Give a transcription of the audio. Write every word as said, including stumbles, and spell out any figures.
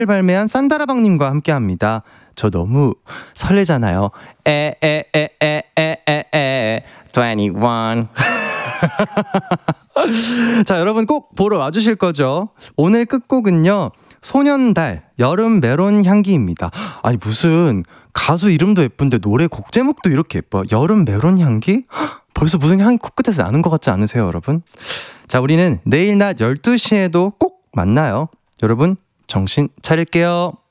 발매한 산다라방님과 함께합니다. 저 너무 설레잖아요. 에에에에에에에 이십일. 자, 여러분 꼭 보러 와주실 거죠? 오늘 끝곡은요, 소년달 여름 메론 향기입니다. 아니 무슨 가수 이름도 예쁜데 노래 곡 제목도 이렇게 예뻐요. 여름 메론 향기? 벌써 무슨 향이 코끝에서 나는 것 같지 않으세요, 여러분? 자, 우리는 내일 낮 열두 시에도 꼭 만나요. 여러분 정신 차릴게요.